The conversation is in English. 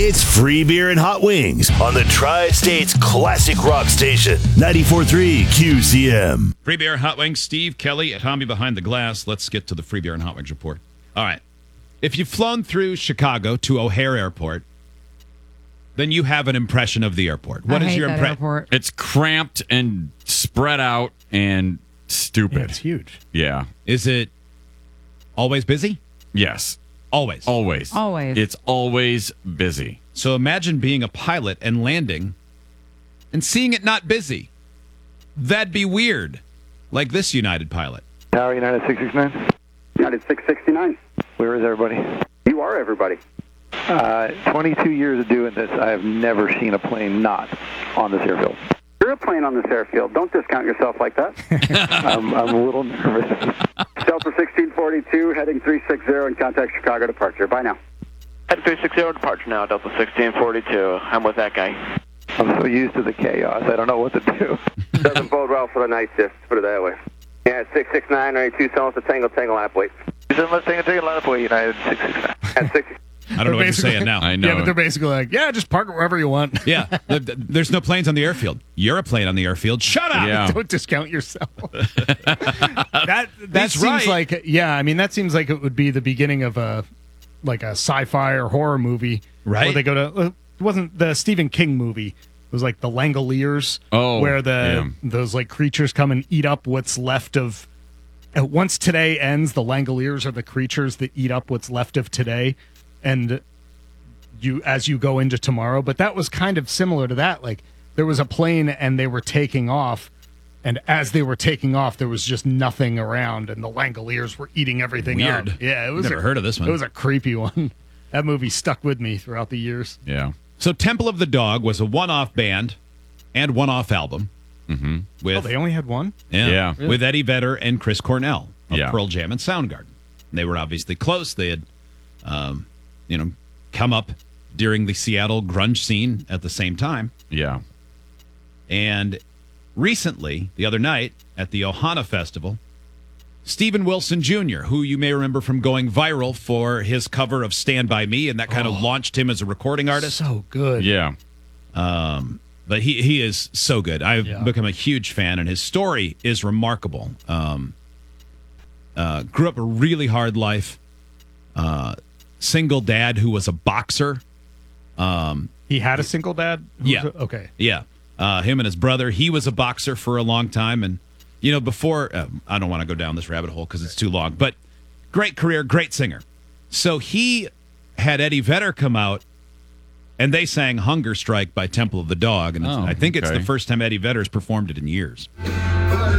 It's free beer and hot wings on the Tri-State's classic rock station, 94.3 QCM. Free beer and hot wings. Steve, Kelly, Tommy behind the glass. Let's get to the free beer and hot wings report. All right. If you've flown through Chicago to O'Hare Airport, then you have an impression of the airport. What is your impression? It's cramped and spread out and stupid. Yeah, it's huge. Yeah. Is it always busy? Yes. Always. Always. Always. It's always busy. So imagine being a pilot and landing and seeing it not busy. That'd be weird. Like this United pilot. Tower United 669. United 669. Where is everybody? You are everybody. 22 years of doing this, I have never seen a plane not on this airfield. You're a plane on this airfield. Don't discount yourself like that. I'm a little nervous. Delta 1642, heading 360 and contact Chicago departure. Bye now. Heading 360 departure now, Delta 1642. I'm with that guy. I'm so used to the chaos, I don't know what to do. Doesn't bode well for the night shift, put it that way. Yeah, 669, 92, South to Tango, line up, wait. Let's take a line up, wait, United 669. At 60. I don't know what you're saying now. I know. Yeah, but they're basically like, yeah, just park it wherever you want. Yeah. There's no planes on the airfield. You're a plane on the airfield. Shut up. Yeah. Don't discount yourself. that He's seems right. like, yeah, I mean, that seems like it would be the beginning of a sci-fi or horror movie. Right. Where they go to, it wasn't the Stephen King movie. It was like the Langoliers. Oh, where yeah. those like creatures come and eat up what's left of, once today ends, the Langoliers are the creatures that eat up what's left of today. And as you go into tomorrow, but that was kind of similar to that. Like there was a plane and they were taking off, and as they were taking off, there was just nothing around, and the Langoliers were eating everything Weird. up. Yeah, it was Never heard of this one. It was a creepy one. That movie stuck with me throughout the years. Yeah. So Temple of the Dog was a one-off band and one-off album. Mm-hmm. With, They only had one? Yeah. With Eddie Vedder and Chris Cornell of Yeah. Pearl Jam and Soundgarden. They were obviously close. They had, come up during the Seattle grunge scene at the same time. Yeah. And recently, the other night, at the Ohana Festival, Stephen Wilson Jr., who you may remember from going viral for his cover of Stand By Me, and that kind of launched him as a recording artist. So good. Yeah. But he is so good. I've become a huge fan, and his story is remarkable. Grew up a really hard life. Single dad who was a boxer. He had a single dad? Okay. Yeah. Him and his brother. He was a boxer for a long time. And, before, I don't want to go down this rabbit hole because it's too long, but great career, great singer. So he had Eddie Vedder come out, and they sang Hunger Strike by Temple of the Dog. And I think it's the first time Eddie Vedder's performed it in years.